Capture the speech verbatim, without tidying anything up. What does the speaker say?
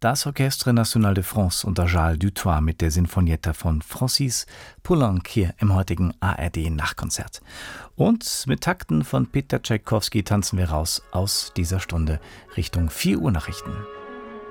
das Orchestre National de France unter Charles Dutoit mit der Sinfonietta von Francis Poulenc hier im heutigen A R D-Nachtkonzert. Und mit Takten von Peter Tschaikowski tanzen wir raus aus dieser Stunde Richtung vier Uhr Nachrichten.